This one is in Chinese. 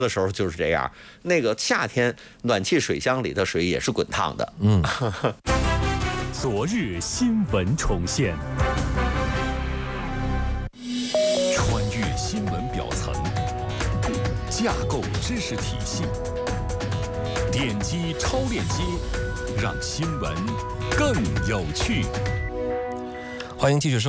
的时候就是这样，那个夏天暖气水箱里的水也是滚烫的。 昨日新闻重现，穿越新闻表层，架构知识体系，点击超链接，让新闻更有趣。 欢迎继续收